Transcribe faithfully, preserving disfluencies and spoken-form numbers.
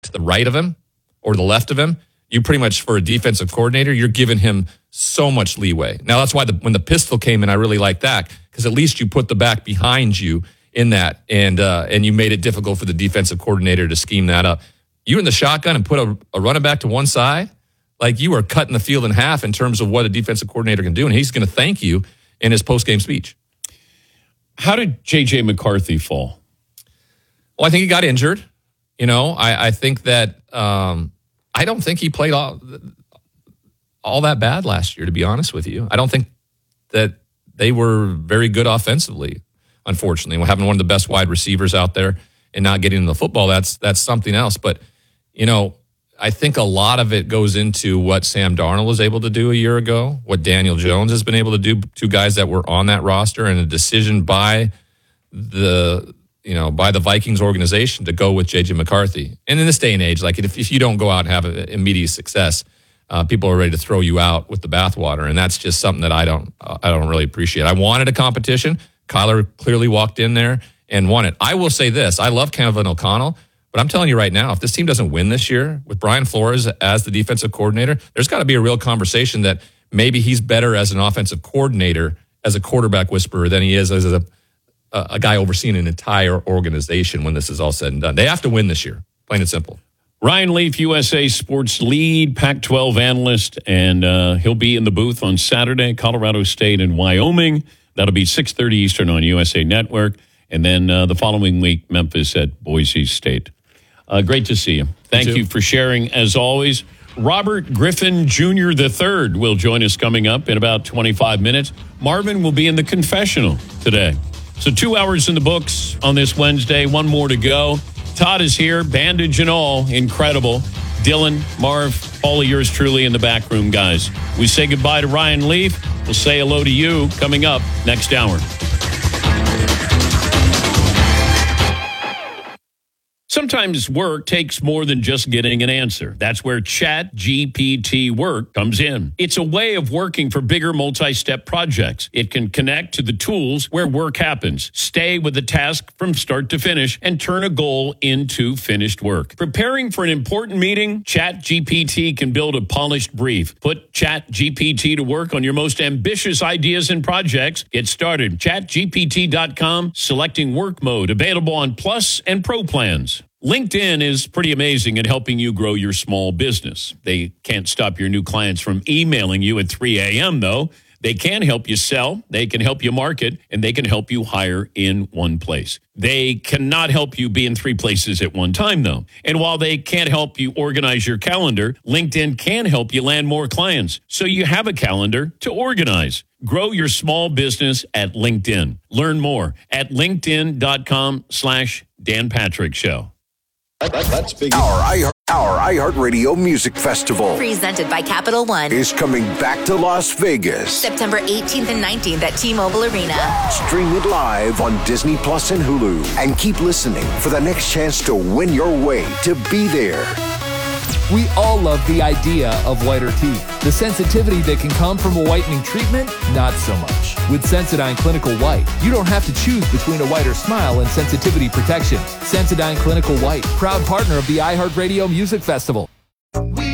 to the right of him or the left of him, you pretty much, for a defensive coordinator, you're giving him so much leeway. Now, that's why the, when the pistol came in, I really like that, because at least you put the back behind you in that, and uh, and you made it difficult for the defensive coordinator to scheme that up. You in the shotgun and put a, a running back to one side, like you are cutting the field in half in terms of what a defensive coordinator can do, and he's going to thank you in his post-game speech. How did J J. McCarthy fall? Well, I think he got injured. You know, I, I think that um, I don't think he played all, all that bad last year, to be honest with you. I don't think that they were very good offensively, unfortunately. We're having one of the best wide receivers out there and not getting the football, that's that's something else. But, you know, I think a lot of it goes into what Sam Darnold was able to do a year ago, what Daniel Jones has been able to do, two guys that were on that roster, and a decision by the you know by the Vikings organization to go with J J. McCarthy. And in this day and age, like if, if you don't go out and have immediate success, uh, people are ready to throw you out with the bathwater, and that's just something that I don't uh, I don't really appreciate. I wanted a competition. Kyler clearly walked in there and won it. I will say this: I love Kevin O'Connell. But I'm telling you right now, if this team doesn't win this year with Brian Flores as the defensive coordinator, there's got to be a real conversation that maybe he's better as an offensive coordinator, as a quarterback whisperer, than he is as a, a guy overseeing an entire organization when this is all said and done. They have to win this year, plain and simple. Ryan Leaf, U S A Sports lead Pac twelve analyst, and uh, he'll be in the booth on Saturday, Colorado State and Wyoming. That'll be six thirty Eastern on U S A Network. And then uh, the following week, Memphis at Boise State. Uh, great to see you. Thank you, you for sharing, as always. Robert Griffin Junior the third will join us coming up in about twenty-five minutes. Marvin will be in the confessional today. So two hours in the books on this Wednesday, one more to go. Todd is here, bandage and all. Incredible. Dylan, Marv, all of yours truly in the back room, guys. We say goodbye to Ryan Leaf. We'll say hello to you coming up next hour. Sometimes work takes more than just getting an answer. That's where Chat G P T Work comes in. It's a way of working for bigger multi-step projects. It can connect to the tools where work happens, stay with the task from start to finish, and turn a goal into finished work. Preparing for an important meeting? Chat G P T can build a polished brief. Put Chat G P T to work on your most ambitious ideas and projects. Get started. chat G P T dot com, selecting work mode, available on Plus and Pro plans. LinkedIn is pretty amazing at helping you grow your small business. They can't stop your new clients from emailing you at three a.m., though. They can help you sell, they can help you market, and they can help you hire in one place. They cannot help you be in three places at one time, though. And while they can't help you organize your calendar, LinkedIn can help you land more clients, so you have a calendar to organize. Grow your small business at LinkedIn. Learn more at linkedin.com slash Dan Patrick Show. That's big. Our iHeart, our iHeartRadio Music Festival, presented by Capital One, is coming back to Las Vegas. September eighteenth and nineteenth at T-Mobile Arena. Stream it live on Disney Plus and Hulu. And keep listening for the next chance to win your way to be there. We all love the idea of whiter teeth. The sensitivity that can come from a whitening treatment, not so much. With Sensodyne Clinical White, you don't have to choose between a whiter smile and sensitivity protection. Sensodyne Clinical White, proud partner of the iHeartRadio Music Festival.